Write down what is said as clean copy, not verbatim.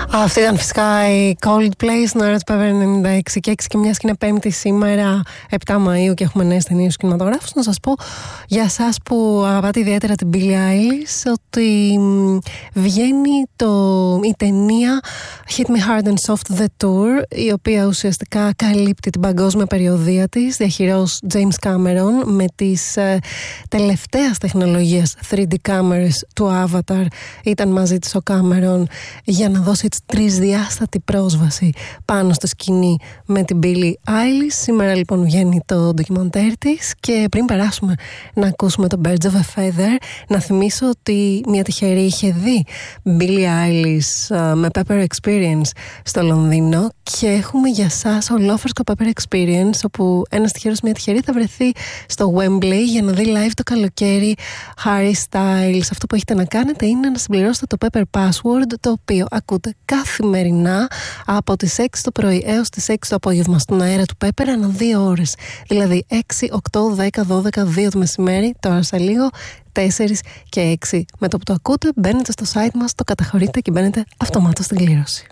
Αυτή ήταν φυσικά η Coldplay στην ώρα του Pepper 96 και 6 και μιας και είναι Πέμπτη σήμερα 7 Μαΐου και έχουμε νέες ταινίες στους κινηματογράφους. Να σας πω για εσάς που αγαπάτε ιδιαίτερα την Billie Eilish ότι βγαίνει η ταινία Hit Me Hard and Soft The Tour, η οποία ουσιαστικά καλύπτει την παγκόσμια περιοδία της, διαχειρός James Cameron, με τις τελευταίες τεχνολογίες 3D cameras του Avatar. Ήταν μαζί της ο Cameron για να δώσει έτσι τρισδιάστατη πρόσβαση πάνω στο σκηνή με την Billie Eilish. Σήμερα λοιπόν βγαίνει το ντοκιμαντέρ της και πριν περάσουμε να ακούσουμε το Birds of a Feather, να θυμίσω ότι μια τυχερή είχε δει Billie Eilish με Pepper Experience στο Λονδίνο και έχουμε για σας ολόφρεσκο Pepper Experience, όπου ένας τυχερός μια τυχερή θα βρεθεί στο Wembley για να δει live το καλοκαίρι Harry Styles. Αυτό που έχετε να κάνετε είναι να συμπληρώσετε το Pepper Password, το οποίο ακούτε καθημερινά από τις 6 το πρωί έως τις 6 το απόγευμα στον αέρα του Pepper ανά 2 ώρες. Δηλαδή 6, 8, 10, 12, 2 το μεσημέρι, τώρα σε λίγο 4 και 6. Με το που το ακούτε μπαίνετε στο site μας, το καταχωρείτε και μπαίνετε αυτομάτως στην κλήρωση.